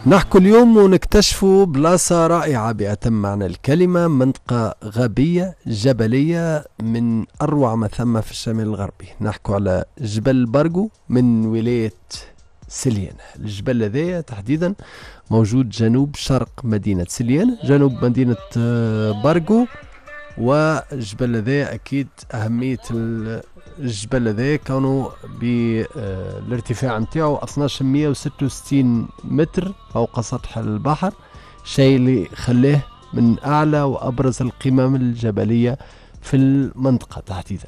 نحكوا اليوم ونكتشفوا بلاصة رائعة بأتم معنى الكلمة، منطقة غابية جبلية من أروع ما ثم في الشمال الغربي. نحكوا على جبل بارقو من ولاية سليانة. الجبل هذا تحديدا موجود جنوب شرق مدينة سليانة، جنوب مدينة بارقو. والجبل هذا أكيد أهمية الجبل هذا كانوا بالارتفاع نتاعو 1266 متر فوق سطح البحر، شيء اللي خلاه من أعلى وأبرز القمم الجبلية في المنطقة تحديدا.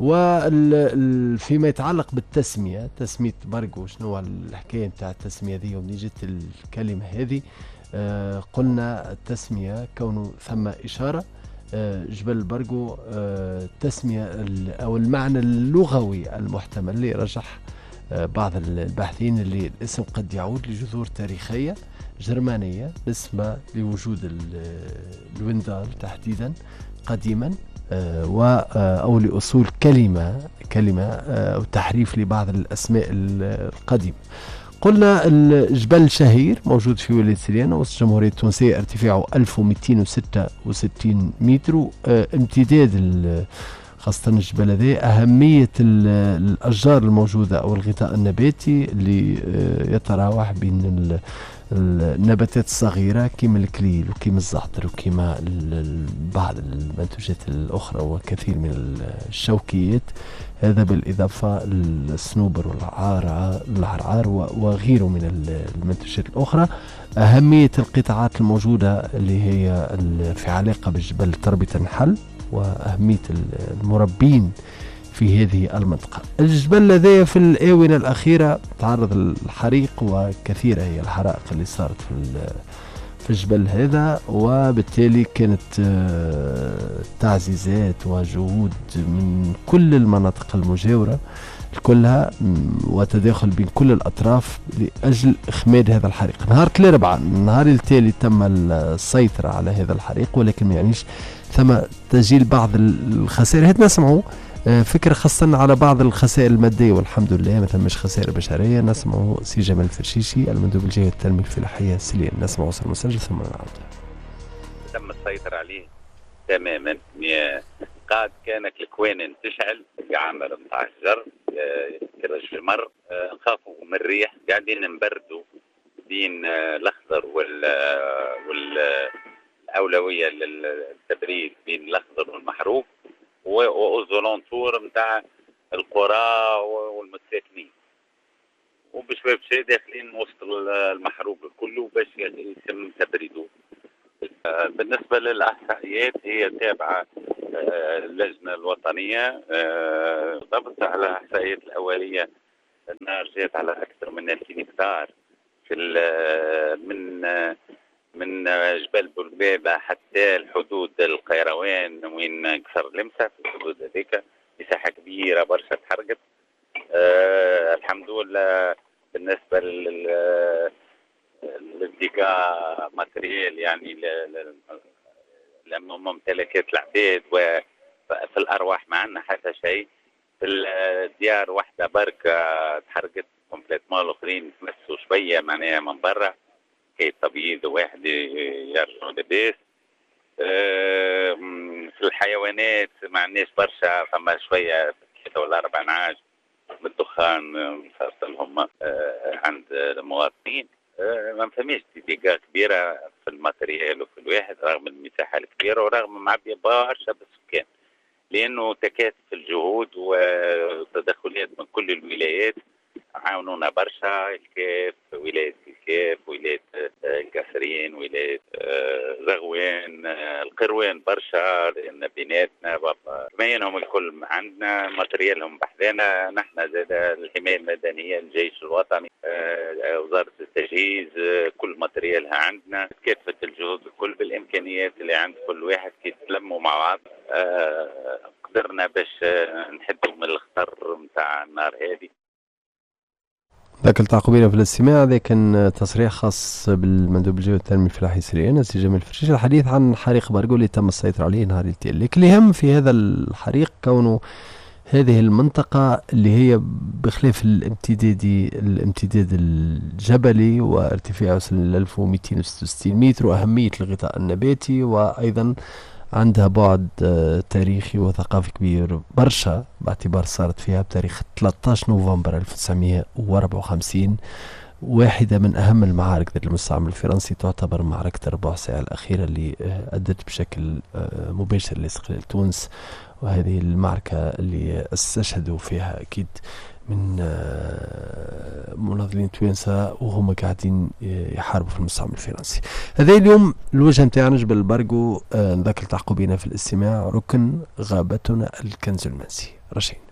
وفيما يتعلق بالتسمية، تسمية بارقو، شنو الحكاية نتاع التسمية ذي ومن جت الكلمة هذه؟ قلنا التسمية كونه ثم إشارة. جبل بارقو التسمية أو المعنى اللغوي المحتمل اللي رجح بعض الباحثين اللي الاسم قد يعود لجذور تاريخية جرمانية نسبة لوجود الويندال تحديدا قديما، أو لأصول كلمة أو تحريف لبعض الأسماء القديمة. قلنا الجبل شهير موجود في ولاية سليانة وسط الجمهورية التونسية، ارتفاعه 1266 متر. امتداد خاصة الجبل هذا، أهمية الأشجار الموجودة أو الغطاء النباتي اللي يتراوح بين النباتات الصغيرة كما الكليل وكما الزعتر وكما بعض المنتوجات الأخرى وكثير من الشوكيات، هذا بالإضافة للصنوبر والعرعار وغيره من المنتوجات الأخرى. أهمية القطاعات الموجودة اللي هي في علاقة بالجبل تربية النحل، وأهمية المربين في هذه المنطقة. الجبل لديه في الآونة الأخيرة تعرض للحريق، وكثيرة هي الحرائق اللي صارت في الجبل هذا، وبالتالي كانت تعزيزات وجهود من كل المناطق المجاورة كلها وتداخل بين كل الأطراف لأجل إخماد هذا الحريق. نهار الأربعاء، النهار التالي، تم السيطرة على هذا الحريق، ولكن ما يعنيش ثم تسجيل بعض الخسائر. هات نسمعوا فكرة خاصة على بعض الخسائر المادية، والحمد لله ما ثمش خسائر بشرية. نسمعوا سي جمال الفرشيشي المندوب الجهوي التنمية الفلاحية سليان. نسمعوا وصل المسجل ثم نعود. تم السيطرة عليه تماما. قاد كانت الكوانن تشعل العامر نتاع الجر كرج في مر. نخافوا من الريح، قاعدين نبردوا بين الأخضر والأولوية للتبريد بين الأخضر والمحروق وأوزولونتور نتاع القرى والمساكنين، وبشوي داخلين وسط المحروق كله باش يتم تبريده. بالنسبة للإحصائيات هي تابعة اللجنة الوطنية، ضبط على الإحصائيات الأولية. النار جات على أكثر من 2000 هكتار في من جبل بلبابة حتى الحدود القيروان وين كسر لمسة، في الحدود هذيك مساحة كبيرة برشا تحرقت. الحمد لله. بالنسبة للديكا ماتريال يعني ممتلكات العباد وفي الأرواح ما عندنا حتى شيء. في الديار واحدة بركة تحرقت كومبليتمون، الآخرين تمسوا شوية معناها من برا كي تبييض واحد يرجعوا لباس. في الحيوانات ما عندناش برشا، فما شوية 3 ولا 4 نعاج من الدخان صارت لهم عند المواطنين. ما فهميش ديجا كبيرة في الماتريال وفي الواحد رغم المساحة الكبيرة ورغم معبية برشا بالسكان، لأنه تكاتف الجهود وتدخلات من كل الولايات عاونونا برشا. الكاف، ولاية الكاف، ولاية القصرين، ولاية زغوان، القروان برشا، لأن بيناتنا كمينهم الكل عندنا ماتريالهم بحذانا. نحن زاد الحماية المدنية، الجيش الوطني، وزارة التجهيز، كل ماتريالها عندنا. كافة الجهود الكل بالإمكانيات اللي عند كل واحد كي تلموا مع بعض قدرنا باش نحدوا من الخطر متاع النار هذه. ذاك التعقيبين في الاستماع، ذاك كان تصريح خاص بالمندوب الجهوي التنمية الفلاحي سليان سي جمال الفرشيش، الحديث عن حريق بارقو اللي تم السيطرة عليه نهار التالي. لكن الأهم في هذا الحريق كونه هذه المنطقة اللي هي بخلاف الامتداد الجبلي وارتفاعه يصل ل 1266 متر، وأهمية الغطاء النباتي، وأيضا عندها بعد تاريخي وثقافي كبير برشا، باعتبار صارت فيها بتاريخ 13 نوفمبر 1954 واحدة من أهم المعارك ضد المستعمر الفرنسي، تعتبر معركة الربع ساعة الأخيرة اللي أدت بشكل مباشر لاستقلال تونس. وهذه المعركة اللي استشهدوا فيها أكيد من مناضلين توانسة وهم قاعدين يحاربوا في المستعمر الفرنسي. هذا اليوم الوجه متاعنا جبل البرقو. نذكر تعقوا بنا في الاستماع. ركن غابتنا الكنز المنسي. رشيد.